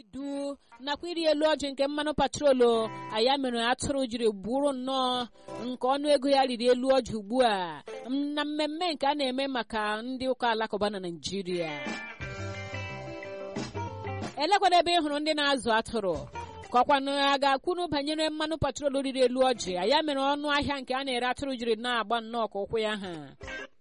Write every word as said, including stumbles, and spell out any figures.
idu nakwa iri elu ọjị nke mmanụ patrolu aya mere atụrụ jiri bụrụ nnọọ nke ọnụ ego ya riri elu ọjị ugbu a na mmemme nke a na-eme maka ndị ụka alakụba na Naịjirịa. Elekwala ebe ị hụrụ ndị na-azụ atụrụ ka ọkwanụ a ga-akwunu banyere mmanụ patrolu riri elu ọjị aya mere ọnụ ahịa nke a na-ere atụrụ jiri na-agba nnọọ ka ụkwụ ya ha.